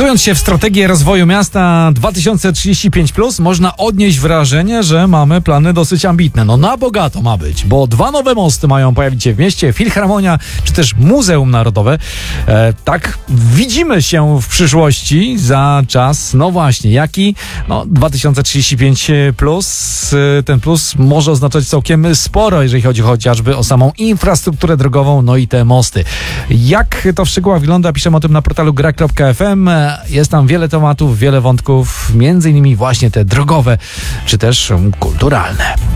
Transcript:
Wpisując się w strategię rozwoju miasta 2035+, można odnieść wrażenie, że mamy plany dosyć ambitne. No na bogato ma być, bo 2 nowe mosty mają pojawić się w mieście, Filharmonia czy też Muzeum Narodowe. Tak, widzimy się w przyszłości za czas, no właśnie, jaki? No 2035+, ten plus może oznaczać całkiem sporo, jeżeli chodzi chociażby o samą infrastrukturę drogową, no i te mosty. Jak to w szczegółach wygląda, piszemy o tym na portalu gra.fm. Jest tam wiele tematów, wiele wątków, między innymi właśnie te drogowe, czy też kulturalne.